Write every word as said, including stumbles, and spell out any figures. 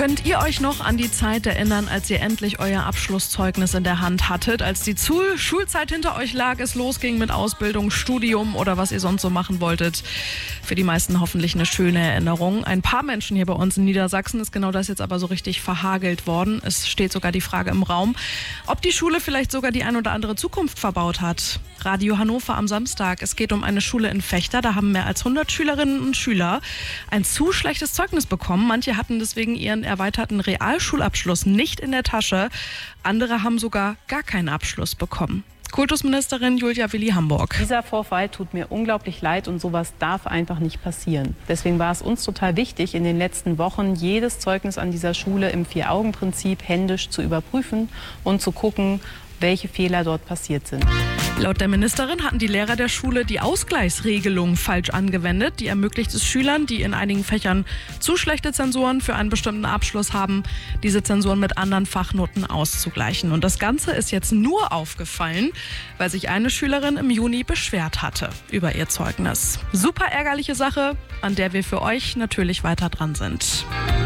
Könnt ihr euch noch an die Zeit erinnern, als ihr endlich euer Abschlusszeugnis in der Hand hattet, als die Zu- Schulzeit hinter euch lag, es losging mit Ausbildung, Studium oder was ihr sonst so machen wolltet? Für die meisten hoffentlich eine schöne Erinnerung. Ein paar Menschen hier bei uns in Niedersachsen ist genau das jetzt aber so richtig verhagelt worden. Es steht sogar die Frage im Raum, ob die Schule vielleicht sogar die ein oder andere Zukunft verbaut hat. Radio Hannover am Samstag. Es geht um eine Schule in Vechta. Da haben mehr als hundert Schülerinnen und Schüler ein zu schlechtes Zeugnis bekommen. Manche hatten deswegen ihren erweiterten Realschulabschluss nicht in der Tasche. Andere haben sogar gar keinen Abschluss bekommen. Kultusministerin Julia Willi-Hamburg. Dieser Vorfall tut mir unglaublich leid und sowas darf einfach nicht passieren. Deswegen war es uns total wichtig, in den letzten Wochen jedes Zeugnis an dieser Schule im Vier-Augen-Prinzip händisch zu überprüfen und zu gucken, welche Fehler dort passiert sind. Laut der Ministerin hatten die Lehrer der Schule die Ausgleichsregelung falsch angewendet. Die ermöglicht es Schülern, die in einigen Fächern zu schlechte Zensuren für einen bestimmten Abschluss haben, diese Zensuren mit anderen Fachnoten auszugleichen. Und das Ganze ist jetzt nur aufgefallen, weil sich eine Schülerin im Juni beschwert hatte über ihr Zeugnis. Super ärgerliche Sache, an der wir für euch natürlich weiter dran sind.